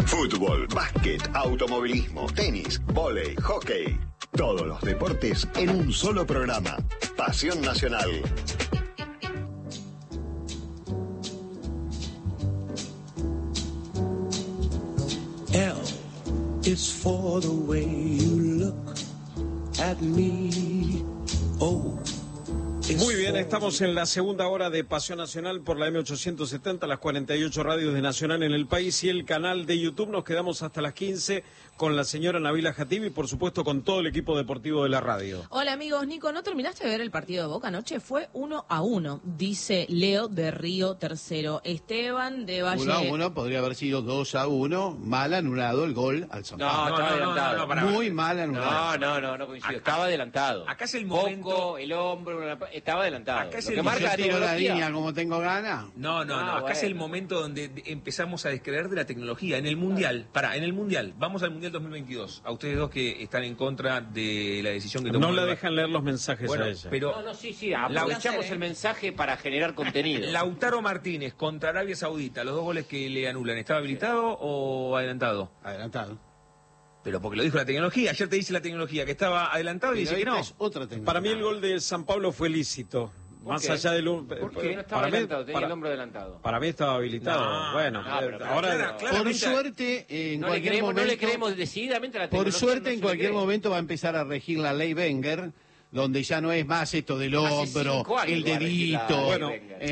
Fútbol, básquet, automovilismo, tenis, vóley, hockey. Todos los deportes en un solo programa. Pasión Nacional. L is for the way you look at me. O. Muy bien, estamos en la segunda hora de Pasión Nacional por la M870, las 48 radios de Nacional en el país y el canal de YouTube. Nos quedamos hasta las 15 con la señora Nabila Jatib y por supuesto con todo el equipo deportivo de la radio. Hola amigos, Nico, ¿no terminaste de ver el partido de Boca anoche? Fue 1-1, dice Leo de Río Tercero. Esteban de Valle... 1-1, podría haber sido 2-1, mal anulado el gol al San Pablo. No, estaba adelantado. Muy mal anulado. No coincido. Estaba adelantado. Acá es el momento... Poco, el hombro, estaba adelantado. Acá es Lo el que marca Yo la tiro la tecnología. línea como tengo ganas. No. Acá es el momento donde empezamos a descreer de la tecnología. En el Mundial, vamos al Mundial 2022. A ustedes dos que están en contra de la decisión que tomó. No la dejan leer los mensajes a ella. Pero sí, aprovechamos el mensaje para generar contenido. Lautaro Martínez contra Arabia Saudita, los dos goles que le anulan, ¿estaba habilitado o adelantado? Adelantado. Pero porque lo dijo la tecnología. Ayer te dice la tecnología que estaba adelantado y Pero dice que no. esta es otra tecnología. Para mí el gol de San Pablo fue lícito. Más qué? allá del... ¿Por qué? No estaba adelantado, tenía el hombro adelantado. Para mí estaba habilitado. Pero ahora... Por suerte, en cualquier momento... No le creemos decididamente a la tecnología. Por suerte, no en se cualquier le cree. momento va a empezar a regir la ley Wenger, donde ya no es más esto del hombro, 5 años el va a regir la dedito. ley Bueno,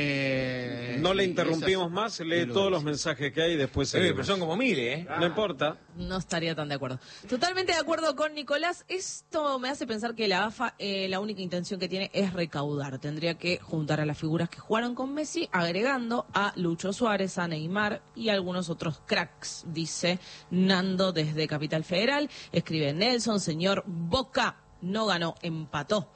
Wenger. no le y interrumpimos esas- más, lee y lo todos los dice. mensajes que hay y después Pero seguimos. son como 1000, ¿eh? No importa. No estaría tan de acuerdo. Totalmente de acuerdo con Nicolás. Esto me hace pensar que la AFA la única intención que tiene es recaudar. Tendría que juntar a las figuras que jugaron con Messi, agregando a Lucho Suárez, a Neymar y algunos otros cracks, dice Nando desde Capital Federal. Escribe Nelson, señor Boca no ganó, empató,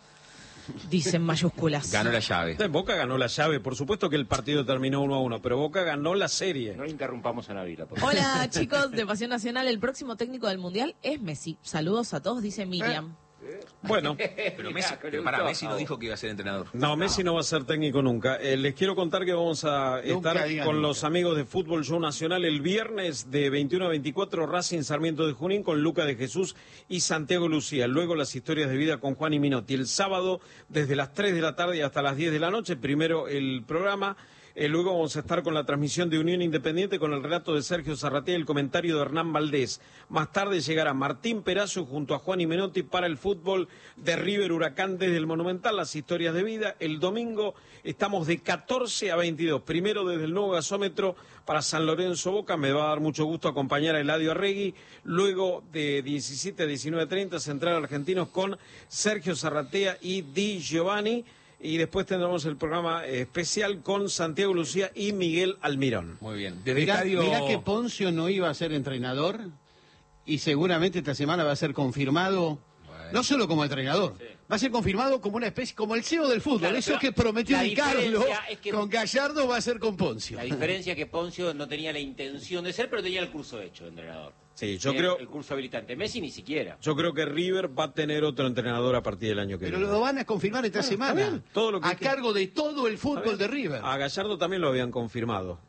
dice en mayúsculas. Ganó la llave. Boca ganó la llave. Por supuesto que el partido terminó 1-1, pero Boca ganó la serie. No interrumpamos a Navila, por favor. Hola chicos de Pasión Nacional, el próximo técnico del Mundial es Messi. Saludos a todos, dice Miriam. Bueno, Pero Messi, Messi no dijo que iba a ser entrenador. no, Messi no va a ser técnico nunca. Les quiero contar que vamos a estar digan con nunca. los amigos de Fútbol Show Nacional el viernes de 21 a 24, Racing Sarmiento de Junín con Luca de Jesús y Santiago Lucía. Luego las historias de vida con Juan y Minotti. El sábado desde las 3 de la tarde y hasta las 10 de la noche, primero el programa. Luego vamos a estar con la transmisión de Unión Independiente con el relato de Sergio Zarratea y el comentario de Hernán Valdés. Más tarde llegará Martín Perazo junto a Juan y Menotti para el fútbol de River Huracán desde el Monumental, las historias de vida. El domingo estamos de 14 a 22. Primero desde el nuevo gasómetro para San Lorenzo Boca. Me va a dar mucho gusto acompañar a Eladio Arregui. Luego de 17 a 19:30 Central Argentinos con Sergio Zarratea y Di Giovanni. Y después tendremos el programa especial con Santiago Lucía y Miguel Almirón. Muy bien. Desde Mirá estadio... que Poncio no iba a ser entrenador y seguramente esta semana va a ser confirmado, no solo como entrenador, va a ser confirmado como una especie, como el CEO del fútbol. Claro, Eso pero que prometió la Di Carlo diferencia es que- con Gallardo va a ser con Poncio. La diferencia es que Poncio no tenía la intención de ser, pero tenía el curso hecho de entrenador. Sí, yo Tenía creo... el curso habilitante. Messi ni siquiera. Yo creo que River va a tener otro entrenador a partir del año que Pero viene. lo van a confirmar esta semana, bien, todo lo que a cargo de todo el fútbol de River. A Gallardo también lo habían confirmado.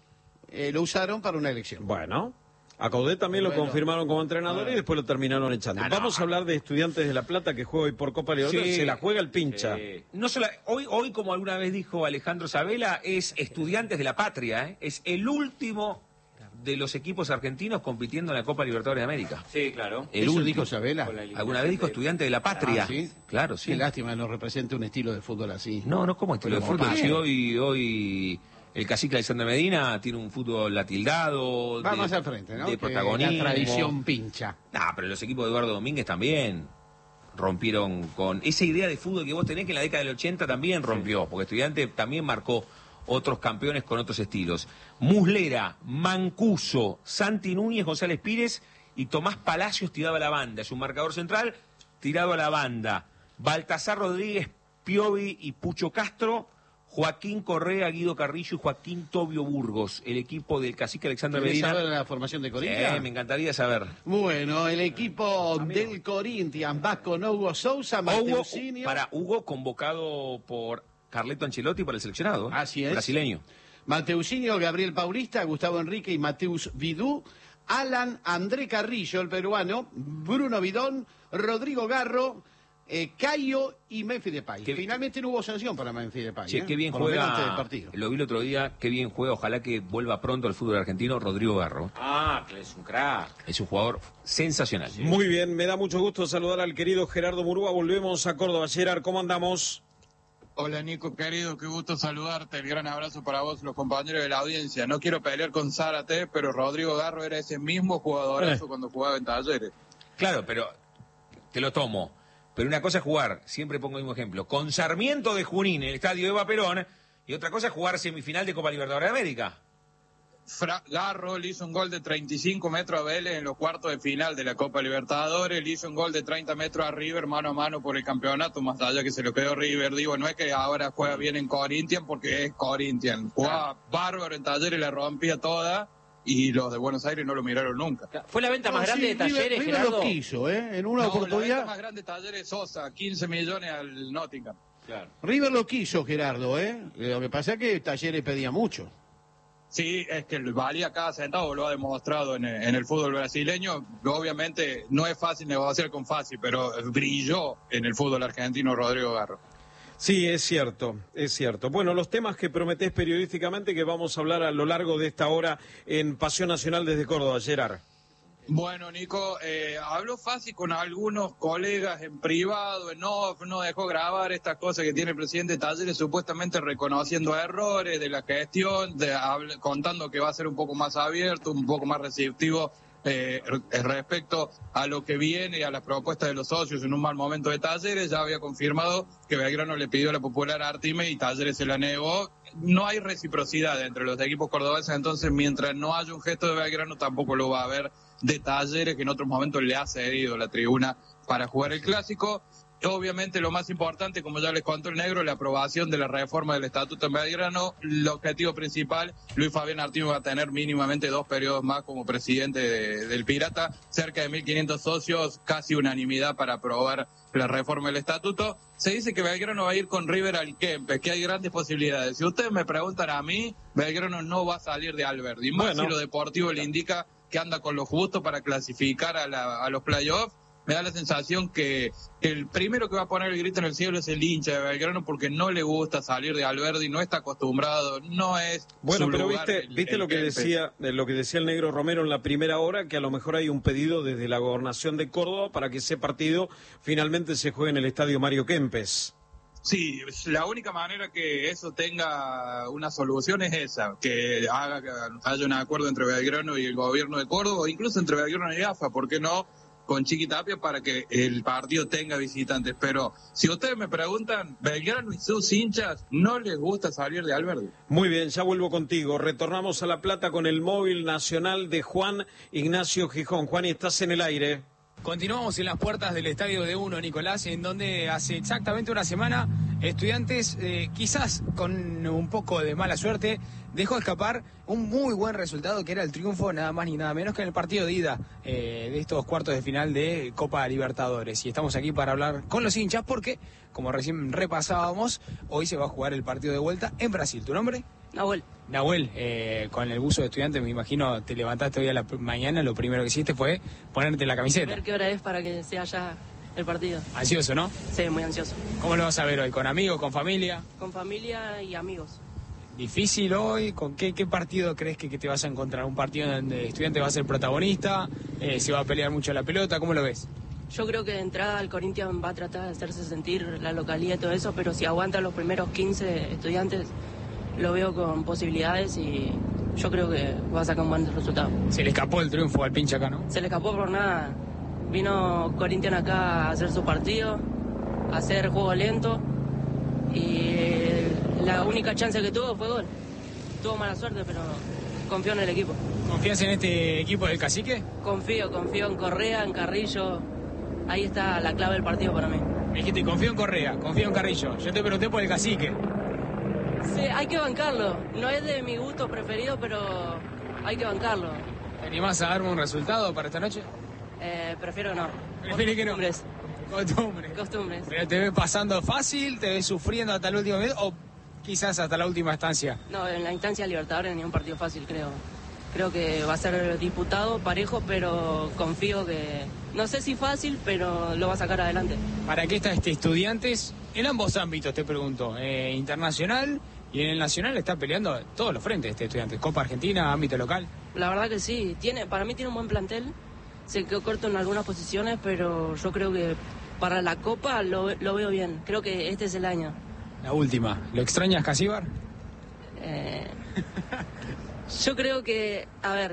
Lo usaron para una elección. Bueno, a Coudet también lo Bueno. confirmaron como entrenador y después lo terminaron echando. Vamos a hablar de Estudiantes de La Plata que juega hoy por Copa Libertadores. Sí. Se la juega el pincha. No solo, hoy, como alguna vez dijo Alejandro Sabela, es Estudiantes de la Patria, ¿eh? Es el último de los equipos argentinos compitiendo en la Copa Libertadores de América. Sí, claro. El ¿Eso último. dijo Sabela? Con la eliminación Alguna vez dijo de- Estudiantes de la Patria. Ah, ¿sí? Claro, sí. Qué lástima que no represente un estilo de fútbol así. No, ¿cómo estilo de Pero fútbol? ¿por qué? Si hoy el cacique Alexander Medina tiene un fútbol atildado. Va más al frente, ¿no? De Que protagonismo. la tradición pincha. Pero los equipos de Eduardo Domínguez también rompieron con esa idea de fútbol que vos tenés que en la década del 80 también rompió, porque Estudiante también marcó otros campeones con otros estilos. Muslera, Mancuso, Santi Núñez, González Pires y Tomás Palacios tiraba a la banda. Es un marcador central tirado a la banda. Baltasar Rodríguez, Piovi y Pucho Castro, Joaquín Correa, Guido Carrillo y Joaquín Tobio Burgos, el equipo del cacique Alexander ¿Querés Medina. saber la formación de Corinthians? Me encantaría saber. Bueno, el equipo del Corinthians va con Hugo Sousa, Mateusinho. Hugo convocado por Carleto Ancelotti para el seleccionado. Así es. Brasileño. Mateusinho, Gabriel Paulista, Gustavo Enrique y Mateus Vidú. Alan André Carrillo, el peruano, Bruno Vidón, Rodrigo Garro, Cayo y Memphis Depay. Finalmente no hubo sanción para Memphis Depay. Che, qué bien juega. Lo vi el otro día, qué bien juega. Ojalá que vuelva pronto al fútbol argentino Rodrigo Garro. Ah, que es un crack. Es un jugador sensacional. Muy bien, me da mucho gusto saludar al querido Gerardo Murúa. Volvemos a Córdoba. Gerard, ¿cómo andamos? Hola Nico, querido, qué gusto saludarte. El gran abrazo para vos, los compañeros de la audiencia. No quiero pelear con Zárate, pero Rodrigo Garro era ese mismo jugadorazo cuando jugaba en Talleres. Claro, pero te lo tomo. Pero una cosa es jugar, siempre pongo el mismo ejemplo, con Sarmiento de Junín en el estadio Eva Perón, y otra cosa es jugar semifinal de Copa Libertadores de América. Garro le hizo un gol de 35 metros a Vélez en los cuartos de final de la Copa Libertadores, le hizo un gol de 30 metros a River mano a mano por el campeonato, más allá que se lo quedó River. Digo, no es que ahora juega bien en Corinthians porque es Corinthians. Jugaba bárbaro en Talleres, le rompía toda, y los de Buenos Aires no lo miraron nunca. ¿Fue la venta más grande de Talleres, River Gerardo? lo quiso, en una oportunidad. La venta más grande de Talleres Sosa, 15 millones al Nottingham. Claro. River lo quiso, Gerardo, Lo que pasa es que Talleres pedía mucho. Sí, es que valía cada centavo, lo ha demostrado en el fútbol brasileño. Obviamente no es fácil negociar con Fácil, pero brilló en el fútbol argentino Rodrigo Garro. Sí, es cierto, es cierto. Bueno, los temas que prometés periodísticamente que vamos a hablar a lo largo de esta hora en Pasión Nacional desde Córdoba, Gerard. Bueno, Nico, habló Fácil con algunos colegas en privado, en off, no dejó grabar estas cosas que tiene el presidente de Talleres, supuestamente reconociendo errores de la gestión, contando que va a ser un poco más abierto, un poco más receptivo respecto a lo que viene y a las propuestas de los socios en un mal momento de Talleres. Ya había confirmado que Belgrano le pidió a la Popular Artime y Talleres se la negó. No hay reciprocidad entre los equipos cordobeses, entonces mientras no haya un gesto de Belgrano tampoco lo va a haber de Talleres, que en otros momentos le ha cedido la tribuna para jugar el clásico. Obviamente lo más importante, como ya les contó el negro, la aprobación de la reforma del estatuto en Belgrano. El objetivo principal, Luis Fabián Artime va a tener mínimamente 2 periodos más como presidente del Pirata, cerca de 1.500 socios, casi unanimidad para aprobar la reforma del estatuto. Se dice que Belgrano va a ir con River al Kempes, que hay grandes posibilidades. Si ustedes me preguntan a mí, Belgrano no va a salir de Alberdi, más si lo deportivo le indica que anda con lo justo para clasificar a los playoffs. Me da la sensación que el primero que va a poner el grito en el cielo es el hincha de Belgrano, porque no le gusta salir de Alberdi, no está acostumbrado, no es bueno, su pero lugar viste lo que decía el negro Romero en la primera hora, que a lo mejor hay un pedido desde la gobernación de Córdoba para que ese partido finalmente se juegue en el estadio Mario Kempes. Sí, la única manera que eso tenga una solución es esa, que haya un acuerdo entre Belgrano y el gobierno de Córdoba, incluso entre Belgrano y AFA, ¿por qué no?, con Chiqui Tapia, para que el partido tenga visitantes. Pero si ustedes me preguntan, Belgrano y sus hinchas no les gusta salir de Alberdi. Muy bien, ya vuelvo contigo. Retornamos a La Plata con el móvil nacional de Juan Ignacio Gijón. Juan, estás en el aire. Continuamos en las puertas del Estadio de Uno, Nicolás, en donde hace exactamente una semana Estudiantes, quizás con un poco de mala suerte, dejó escapar un muy buen resultado, que era el triunfo nada más ni nada menos que en el partido de ida de estos cuartos de final de Copa Libertadores. Y estamos aquí para hablar con los hinchas porque, como recién repasábamos, hoy se va a jugar el partido de vuelta en Brasil. ¿Tu nombre? Nahuel, con el buzo de Estudiantes, me imagino, te levantaste hoy a la mañana, lo primero que hiciste fue ponerte la camiseta. A ver qué hora es para que sea ya el partido. Ansioso, ¿no? Sí, muy ansioso. ¿Cómo lo vas a ver hoy? ¿Con amigos, con familia? Con familia y amigos. ¿Difícil hoy? ¿Con qué partido crees que te vas a encontrar? ¿Un partido donde Estudiantes va a ser protagonista? ¿Se va a pelear mucho la pelota? ¿Cómo lo ves? Yo creo que de entrada el Corinthians va a tratar de hacerse sentir la localidad y todo eso, pero si aguanta los primeros 15 Estudiantes, lo veo con posibilidades y yo creo que va a sacar un buen resultado. Se le escapó el triunfo al pinche acá, ¿no? Se le escapó por nada. Vino Corinthians acá a hacer su partido, a hacer juego lento y la única chance que tuvo fue gol. Tuvo mala suerte, pero confío en el equipo. ¿Confías en este equipo del Cacique? Confío en Correa, en Carrillo. Ahí está la clave del partido para mí. Me dijiste, confío en Correa, confío en Carrillo. Yo te pregunté por el Cacique. Sí, hay que bancarlo. No es de mi gusto preferido, pero hay que bancarlo. ¿Te animás a darme un resultado para esta noche? Prefiero no. ¿Prefiere que no? Costumbres. ¿Pero te ves pasando fácil? ¿Te ves sufriendo hasta el último minuto? ¿O quizás hasta la última instancia? No, en la instancia Libertadores ni un partido fácil, creo. Creo que va a ser disputado, parejo, pero confío que... No sé si fácil, pero lo va a sacar adelante. ¿Para qué está Estudiantes? En ambos ámbitos, te pregunto. Internacional y en el nacional está peleando todos los frentes Estudiantes. Copa Argentina, ámbito local. La verdad que sí. Para mí tiene un buen plantel. Se quedó corto en algunas posiciones, pero yo creo que para la Copa lo veo bien. Creo que este es el año. La última. ¿Lo extrañas, Casíbar? Yo creo que,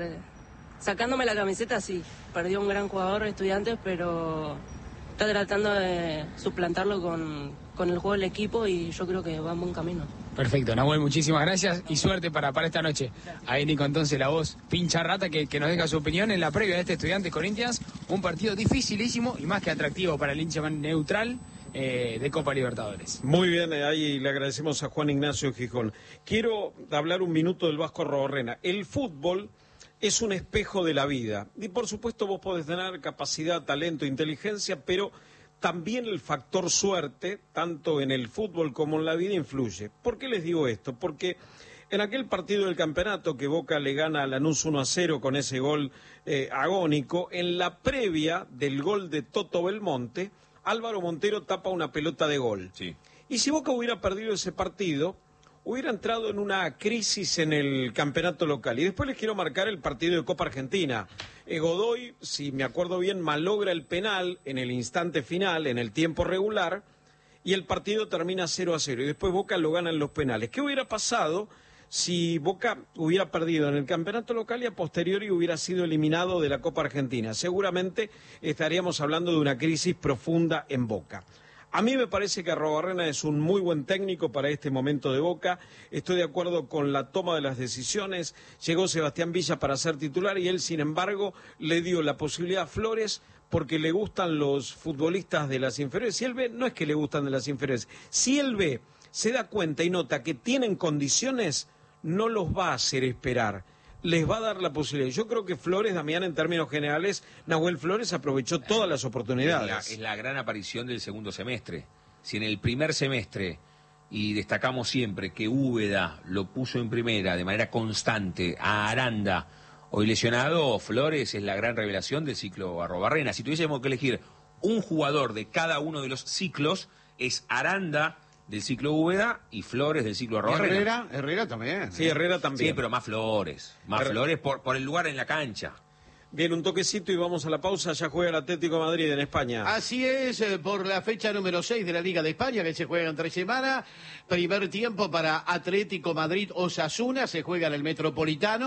sacándome la camiseta, sí. Perdió un gran jugador Estudiantes, pero está tratando de suplantarlo con el juego del equipo y yo creo que va en buen camino. Perfecto, Nahuel, muchísimas gracias y suerte para esta noche. Ahí Nico, entonces la voz pincha rata que nos deja su opinión en la previa de este Estudiantes Corinthians, un partido dificilísimo y más que atractivo para el hincha neutral de Copa Libertadores. Muy bien, ahí le agradecemos a Juan Ignacio Gijón. Quiero hablar un minuto del Vasco Arrobarrena. El fútbol es un espejo de la vida y por supuesto vos podés tener capacidad, talento, inteligencia, pero también el factor suerte, tanto en el fútbol como en la vida, influye. ¿Por qué les digo esto? Porque en aquel partido del campeonato que Boca le gana a Lanús 1-0 con ese gol agónico, en la previa del gol de Toto Belmonte, Álvaro Montero tapa una pelota de gol. Sí. Y si Boca hubiera perdido ese partido, hubiera entrado en una crisis en el campeonato local. Y después les quiero marcar el partido de Copa Argentina. Godoy, si me acuerdo bien, malogra el penal en el instante final, en el tiempo regular, y el partido termina 0-0. Y después Boca lo gana en los penales. ¿Qué hubiera pasado si Boca hubiera perdido en el campeonato local y a posteriori hubiera sido eliminado de la Copa Argentina? Seguramente estaríamos hablando de una crisis profunda en Boca. A mí me parece que Arrobarrena es un muy buen técnico para este momento de Boca. Estoy de acuerdo con la toma de las decisiones. Llegó Sebastián Villa para ser titular y él, sin embargo, le dio la posibilidad a Flores porque le gustan los futbolistas de las inferiores. Si él ve, no es que le gustan de las inferiores. Si él ve, se da cuenta y nota que tienen condiciones, no los va a hacer esperar. Les va a dar la posibilidad. Yo creo que Flores, Damián, en términos generales, Nahuel Flores aprovechó todas las oportunidades. Es la gran aparición del segundo semestre. Si en el primer semestre, y destacamos siempre que Úbeda lo puso en primera de manera constante a Aranda, hoy lesionado, Flores es la gran revelación del ciclo Arrobarrena. Si tuviésemos que elegir un jugador de cada uno de los ciclos, es Aranda del ciclo Úbeda y Flores del ciclo Arrobarrena. Herrera también. Sí, Herrera también. Sí, pero más Flores. Flores por el lugar en la cancha. Bien, un toquecito y vamos a la pausa. Ya juega el Atlético de Madrid en España. Así es, por la fecha número 6 de la Liga de España, que se juega en 3 semanas. Primer tiempo para Atlético Madrid-Osasuna, se juega en el Metropolitano,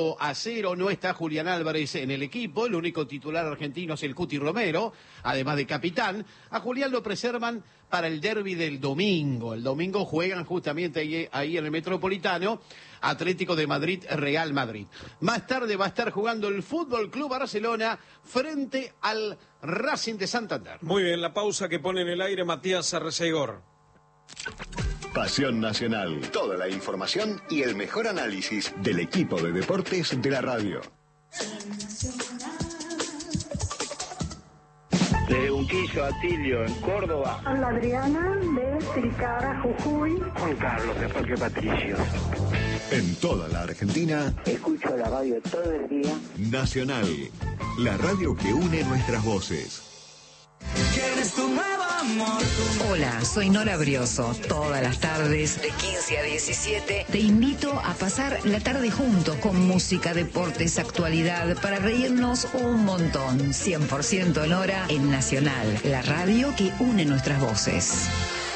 0-0. No está Julián Álvarez en el equipo, el único titular argentino es el Cuti Romero, además de capitán. A Julián lo preservan para el derbi del domingo. El domingo juegan justamente ahí en el Metropolitano, Atlético de Madrid, Real Madrid. Más tarde va a estar jugando el Fútbol Club Barcelona frente al Racing de Santander. Muy bien, la pausa que pone en el aire Matías Arreceigor. Pasión Nacional. Toda la información y el mejor análisis del equipo de deportes de la radio. De Unquillo a Tilio, en Córdoba. Hola, Adriana, de Tilcara, Jujuy. Juan Carlos, de Parque Patricio. En toda la Argentina. Escucho la radio todo el día. Nacional, la radio que une nuestras voces. ¿Quieres tu nuevo amor? Hola, soy Nora Brioso. Todas las tardes, de 15 a 17, te invito a pasar la tarde juntos con música, deportes, actualidad, para reírnos un montón. 100% Nora en Nacional, la radio que une nuestras voces.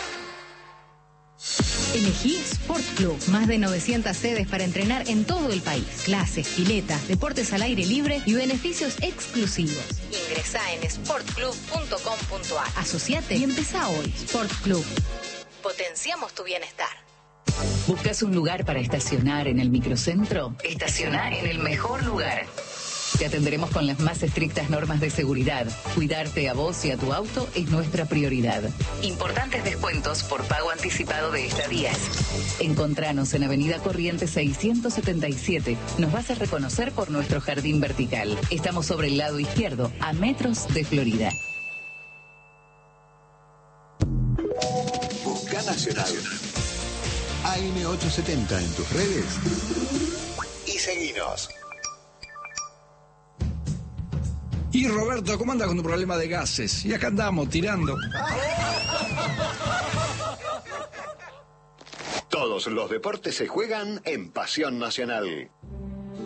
Elegí Sport Club, más de 900 sedes para entrenar en todo el país. Clases, piletas, deportes al aire libre y beneficios exclusivos. Ingresá en sportclub.com.ar. Asociate y empezá hoy. Sport Club. Potenciamos tu bienestar. ¿Buscas un lugar para estacionar en el microcentro? Estacioná en el mejor lugar. Te atenderemos con las más estrictas normas de seguridad. Cuidarte a vos y a tu auto es nuestra prioridad. Importantes descuentos por pago anticipado de estadías. Encontranos en Avenida Corrientes 677. Nos vas a reconocer por nuestro jardín vertical. Estamos sobre el lado izquierdo, a metros de Florida. Busca Nacional. AM870 en tus redes. Y seguinos. Y Roberto, ¿cómo andas con tu problema de gases? Y acá andamos, tirando. Todos los deportes se juegan en Pasión Nacional.